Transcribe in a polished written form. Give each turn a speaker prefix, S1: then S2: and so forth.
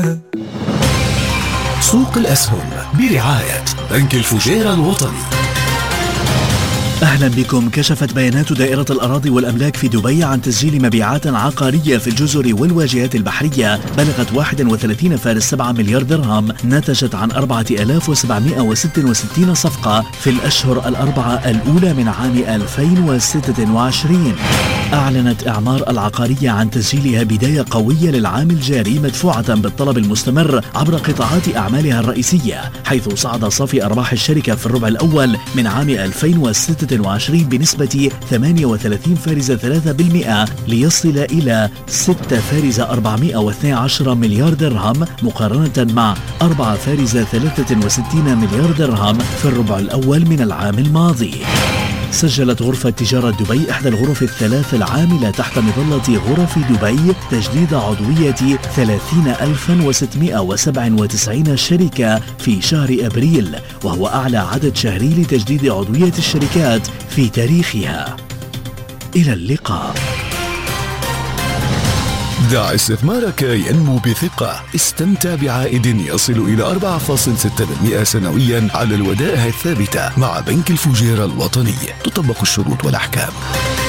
S1: سوق الأسهم برعاية بنك الفجيرة الوطني.
S2: أهلا بكم. كشفت بيانات دائرة الأراضي والأملاك في دبي عن تسجيل مبيعات عقارية في الجزر والواجهات البحرية بلغت 31.7 مليار درهم، نتجت عن 4766 صفقة في الأشهر الأربعة الأولى من عام 2026. أعلنت إعمار العقارية عن تسجيلها بداية قوية للعام الجاري مدفوعة بالطلب المستمر عبر قطاعات أعمالها الرئيسية، حيث صعد صافي أرباح الشركة في الربع الأول من عام 2026 بنسبة 38.3% ليصل إلى 6.412 مليار درهم مقارنة مع 4.63 مليار درهم في الربع الأول من العام الماضي. سجلت غرفة تجارة دبي إحدى الغرف الثلاث العاملة تحت مظلة غرف دبي تجديد عضوية 30,697 شركة في شهر أبريل، وهو أعلى عدد شهري لتجديد عضوية الشركات في تاريخها. إلى اللقاء.
S1: دع استثمارك ينمو بثقة. استمتع بعائد يصل إلى 4.6% سنويا على الودائع الثابتة مع بنك الفجيرة الوطني. تطبق الشروط والأحكام.